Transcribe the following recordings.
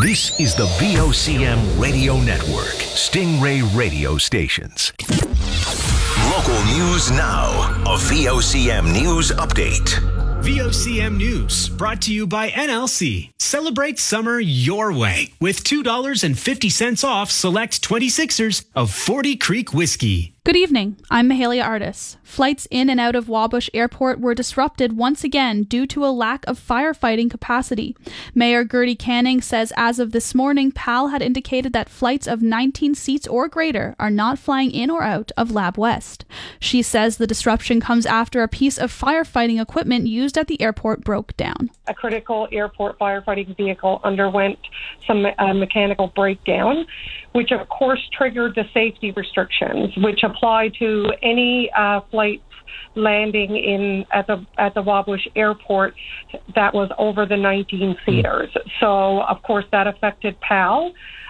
This is the VOCM Radio Network, Stingray Radio Stations. Local news now. A VOCM news update. VOCM News, brought to you by NLC. Celebrate summer your way with $2.50 off select 26ers of 40 Creek whiskey. Good evening. I'm Mahalia Artis. Flights in and out of Wabush Airport were disrupted once again due to a lack of firefighting capacity. Mayor Gertie Canning says as of this morning, PAL had indicated that flights of 19 seats or greater are not flying in or out of Lab West. She says the disruption comes after a piece of firefighting equipment used at the airport broke down. A critical airport firefighting vehicle underwent some mechanical breakdown, which of course triggered the safety restrictions, which apply to any flights landing at the Wabush Airport that was over the 19 seaters. So of course that affected PAL.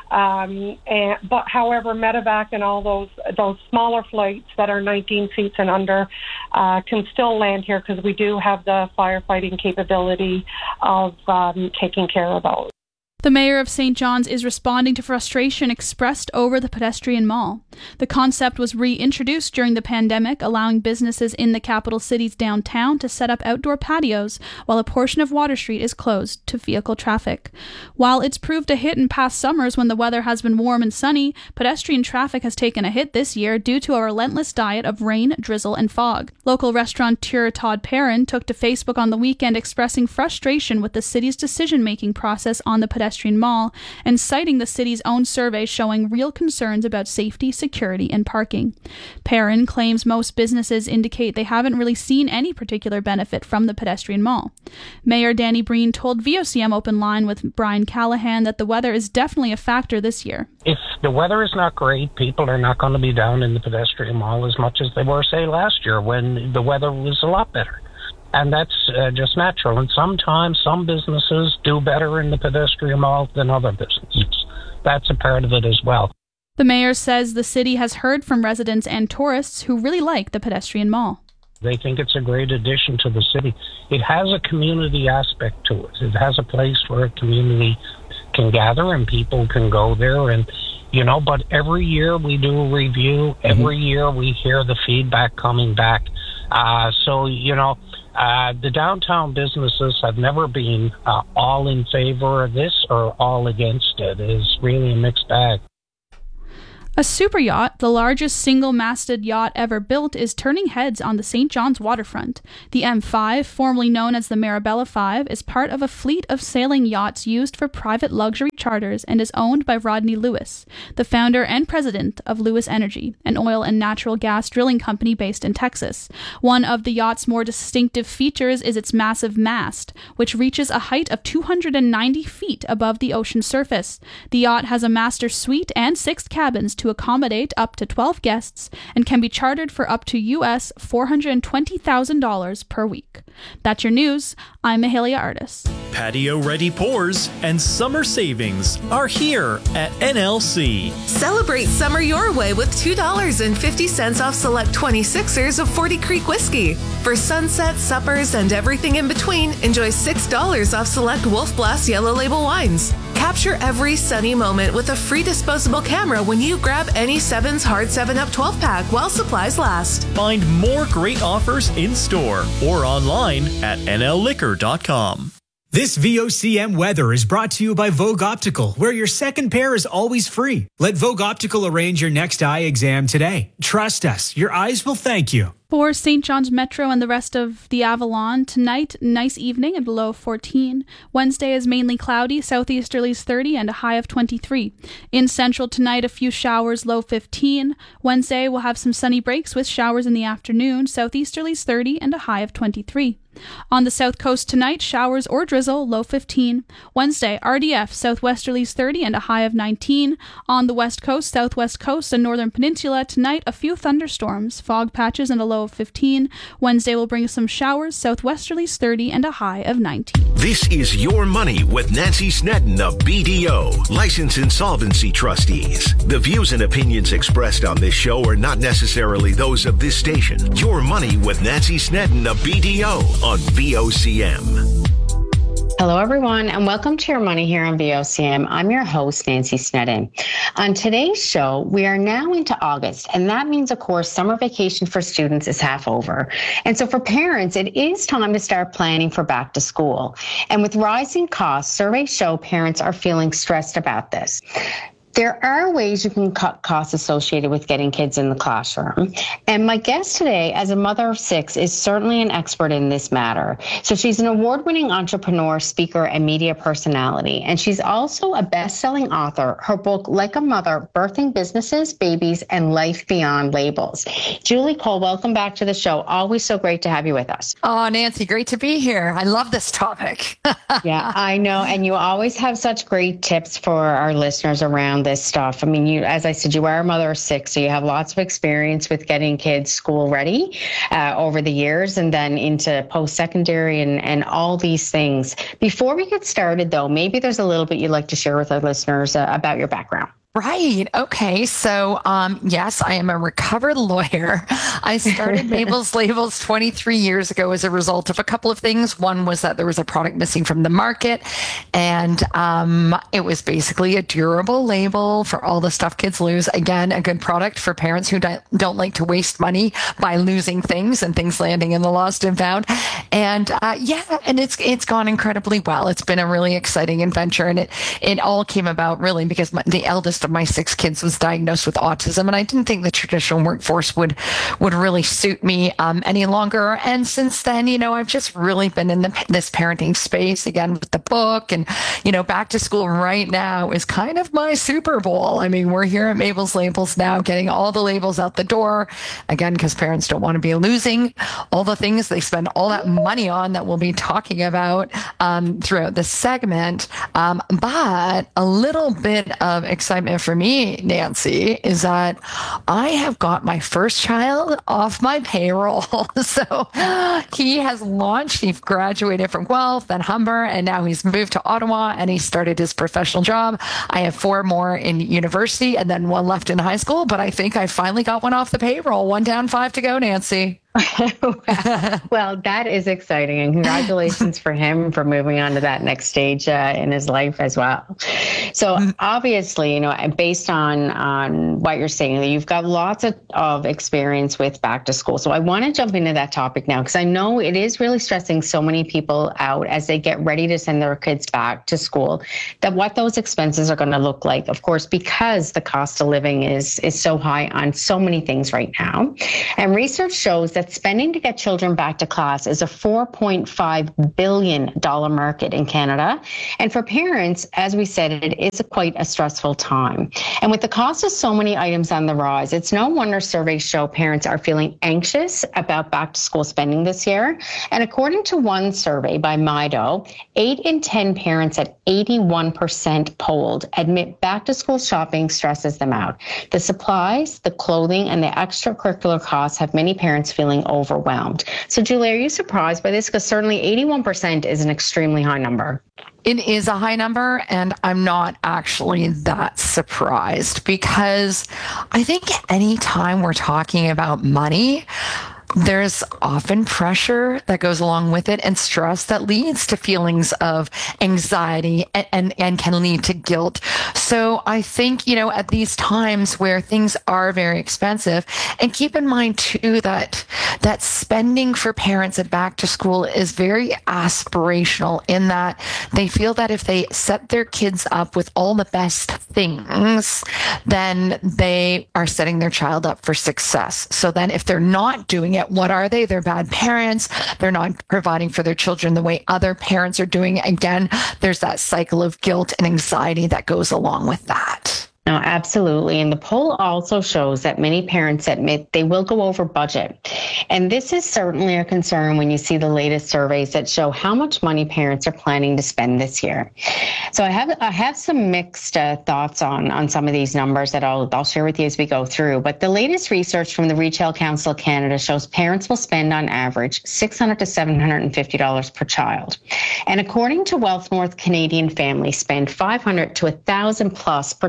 But however, Medevac and all those smaller flights that are 19 seats and under can still land here because we do have the firefighting capability of taking care of those. The mayor of St. John's is responding to frustration expressed over the pedestrian mall. The concept was reintroduced during the pandemic, allowing businesses in the capital city's downtown to set up outdoor patios while a portion of Water Street is closed to vehicle traffic. While it's proved a hit in past summers when the weather has been warm and sunny, pedestrian traffic has taken a hit this year due to a relentless diet of rain, drizzle, and fog. Local restaurateur Todd Perrin took to Facebook on the weekend expressing frustration with the city's decision-making process on the pedestrian mall and citing the city's own survey showing real concerns about safety, security, and parking. Perrin claims most businesses indicate they haven't really seen any particular benefit from the pedestrian mall. Mayor Danny Breen told VOCM Open Line with Brian Callahan that the weather is definitely a factor this year. If the weather is not great, people are not going to be down in the pedestrian mall as much as they were, say, last year when the weather was a lot better. And that's just natural. And sometimes some businesses do better in the pedestrian mall than other businesses. That's a part of it as well. The mayor says the city has heard from residents and tourists who really like the pedestrian mall. They think it's a great addition to the city. It has a community aspect to it. It has a place where a community can gather and people can go there. And, but every year we do a review. Every year we hear the feedback coming back. The downtown businesses have never been all in favor of this or all against it. It's really a mixed bag. A super yacht, the largest single-masted yacht ever built, is turning heads on the St. John's waterfront. The M5, formerly known as the Marabella 5, is part of a fleet of sailing yachts used for private luxury charters and is owned by Rodney Lewis, the founder and president of Lewis Energy, an oil and natural gas drilling company based in Texas. One of the yacht's more distinctive features is its massive mast, which reaches a height of 290 feet above the ocean surface. The yacht has a master suite and 6 cabins to accommodate up to 12 guests and can be chartered for up to US $420,000 per week. That's your news. I'm Mahalia Artis. Patio-ready pours and summer savings are here at NLC. Celebrate summer your way with $2.50 off select 26ers of 40 Creek whiskey. For sunset, suppers, and everything in between, enjoy $6 off select Wolf Blass Yellow Label wines. Capture every sunny moment with a free disposable camera when you grab any Sevens Hard 7-Up 12-pack while supplies last. Find more great offers in store or online at nlliquor.com. This VOCM weather is brought to you by Vogue Optical, where your second pair is always free. Let Vogue Optical arrange your next eye exam today. Trust us, your eyes will thank you. For St. John's Metro and the rest of the Avalon, tonight, nice evening and low of 14. Wednesday is mainly cloudy, southeasterlies 30 and a high of 23. In Central tonight, a few showers, low 15. Wednesday, we'll have some sunny breaks with showers in the afternoon, southeasterlies 30 and a high of 23. On the south coast tonight, showers or drizzle, low 15. Wednesday, RDF, southwesterlies 30 and a high of 19. On the west coast, southwest coast, and northern peninsula, tonight a few thunderstorms, fog patches and a low of 15. Wednesday will bring some showers, southwesterlies 30 and a high of 19. This is Your Money with Nancy Snedden of BDO, Licensed Insolvency Trustees. The views and opinions expressed on this show are not necessarily those of this station. Your Money with Nancy Snedden of BDO on VOCM. Hello, everyone, and welcome to Your Money here on VOCM. I'm your host, Nancy Snedden. On today's show, we are now into August, and that means, of course, summer vacation for students is half over. And so for parents, it is time to start planning for back to school. And with rising costs, surveys show parents are feeling stressed about this. There are ways you can cut costs associated with getting kids in the classroom. And my guest today, as a mother of 6, is certainly an expert in this matter. So she's an award-winning entrepreneur, speaker, and media personality. And she's also a best-selling author. Her book, Like a Mother, Birthing Businesses, Babies, and Life Beyond Labels. Julie Cole, welcome back to the show. Always so great to have you with us. Oh, Nancy, great to be here. I love this topic. Yeah, I know. And you always have such great tips for our listeners around this stuff. I mean, as I said, you are a mother of 6, so you have lots of experience with getting kids school ready over the years and then into post-secondary and all these things. Before we get started, though, maybe there's a little bit you'd like to share with our listeners about your background. Right. Okay. So, yes, I am a recovered lawyer. I started Mabel's Labels 23 years ago as a result of a couple of things. One was that there was a product missing from the market, and it was basically a durable label for all the stuff kids lose. Again, a good product for parents who don't like to waste money by losing things and things landing in the lost and found. And and it's gone incredibly well. It's been a really exciting adventure, and it all came about really because the eldest of my 6 kids was diagnosed with autism, and I didn't think the traditional workforce would really suit me any longer. And since then, I've just really been in this parenting space again with the book, and back to school right now is kind of my Super Bowl. I mean, we're here at Mabel's Labels now, getting all the labels out the door again because parents don't want to be losing all the things they spend all that money on that we'll be talking about throughout this segment. But a little bit of excitement for me, Nancy, is that I have got my first child off my payroll. So he has launched, he graduated from Guelph, then Humber, and now he's moved to Ottawa and he started his professional job. I have 4 more in university and then 1 left in high school, but I think I finally got one off the payroll. 1 down, 5 to go, Nancy. Well, that is exciting, and congratulations for him for moving on to that next stage in his life as well. So obviously, based on what you're saying, you've got lots of experience with back to school. So I want to jump into that topic now because I know it is really stressing so many people out as they get ready to send their kids back to school, that what those expenses are going to look like, of course, because the cost of living is so high on so many things right now. And research shows that spending to get children back to class is a $4.5 billion market in Canada. And for parents, as we said, it is quite a stressful time. And with the cost of so many items on the rise, it's no wonder surveys show parents are feeling anxious about back to school spending this year. And according to one survey by Mido, 8 in 10 parents at 81% polled admit back to school shopping stresses them out. The supplies, the clothing, and the extracurricular costs have many parents feeling overwhelmed. So, Julie, are you surprised by this? Because certainly 81% is an extremely high number. It is a high number, and I'm not actually that surprised because I think anytime we're talking about money, there's often pressure that goes along with it and stress that leads to feelings of anxiety and can lead to guilt. So I think, at these times where things are very expensive, and keep in mind too that spending for parents at back to school is very aspirational in that they feel that if they set their kids up with all the best things, then they are setting their child up for success. So then if they're not doing it, what are they? They're bad parents. They're not providing for their children the way other parents are doing. Again, there's that cycle of guilt and anxiety that goes along with that. No, absolutely. And the poll also shows that many parents admit they will go over budget. And this is certainly a concern when you see the latest surveys that show how much money parents are planning to spend this year. So I have some mixed thoughts on some of these numbers that I'll share with you as we go through. But the latest research from the Retail Council of Canada shows parents will spend on average $600 to $750 per child. And according to Wealth North, Canadian families spend $500 to $1,000 plus per child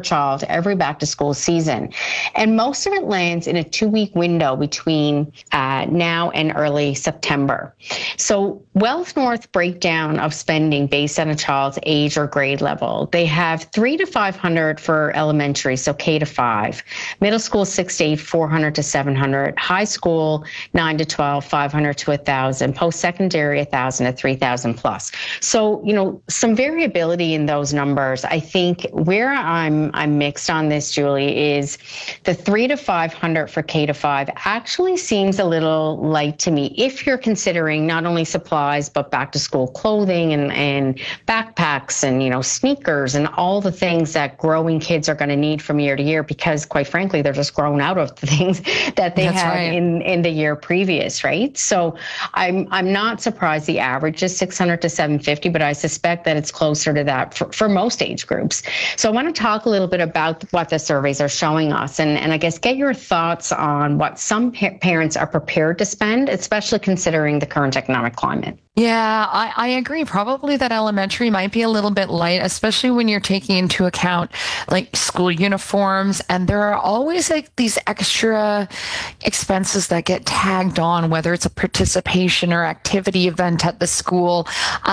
every back to school season. And most of it lands in a 2-week window between now and early September. So Wealth North breakdown of spending based on a child's age or grade level. They have $300 to $500 for elementary, so K to 5. Middle school 6 to 8, $400 to $700. High school 9 to 12, $500 to $1,000. Post-secondary $1,000 to $3,000 plus. So, some variability in those numbers. I think where I'm mixed on this, Julie, is the $300 to $500 for K to 5 actually seems a little light to me if you're considering not only supplies but back to school clothing and backpacks and sneakers and all the things that growing kids are going to need from year to year, because quite frankly they're just grown out of the things that they had in the year previous, right? So I'm not surprised the average is $600 to $750, but I suspect that it's closer to that for most age groups. So I want to talk a little bit about what the surveys are showing us, and I guess get your thoughts on what some parents are prepared to spend, especially considering the current economic climate. Yeah, I agree. Probably that elementary might be a little bit light, especially when you're taking into account like school uniforms. And there are always like these extra expenses that get tagged on, whether it's a participation or activity event at the school.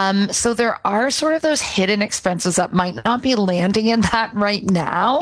So there are sort of those hidden expenses that might not be landing in that right now.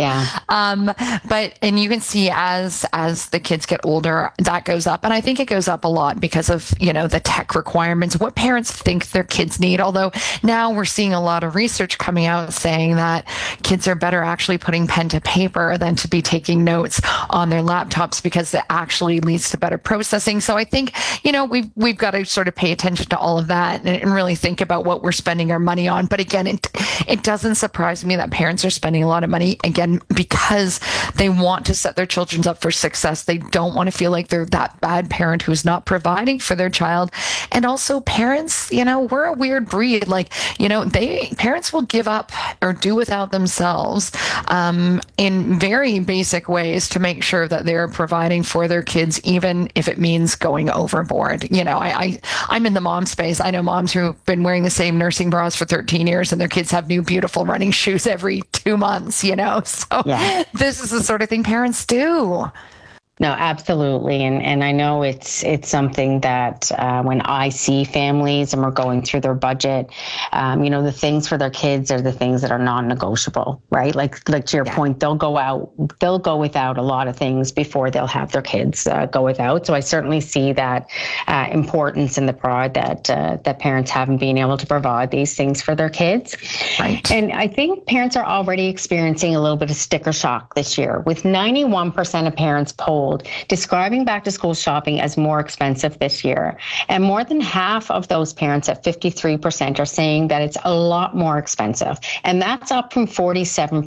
Yeah. And you can see as the kids get older, that goes up. And I think it goes up a lot because of, the tech requirements, what parents think their kids need. Although now we're seeing a lot of research coming out saying that kids are better actually putting pen to paper than to be taking notes on their laptops, because it actually leads to better processing. So I think, we've got to sort of pay attention to all of that and really think about what we're spending our money on. But again, it doesn't surprise me that parents are spending a lot of money, again, because they want to set their children up for success. They don't want to feel like they're that bad parent who's not providing for their child. And also parents, we're a weird breed. Parents will give up or do without themselves in very basic ways to make sure that they're providing for their kids, even if it means going overboard. I'm in the mom space. I know moms who've been wearing the same nursing bras for 13 years and their kids have new beautiful running shoes every 2 months, So This is the sort of thing parents do. No, absolutely. And I know it's something that when I see families and we're going through their budget, the things for their kids are the things that are non-negotiable, right? Like to your point, they'll go without a lot of things before they'll have their kids go without. So I certainly see that importance in the pride that parents haven't been able to provide these things for their kids. Right. And I think parents are already experiencing a little bit of sticker shock this year, with 91% of parents polled describing back to school shopping as more expensive this year. And more than half of those parents at 53% are saying that it's a lot more expensive. And that's up from 47%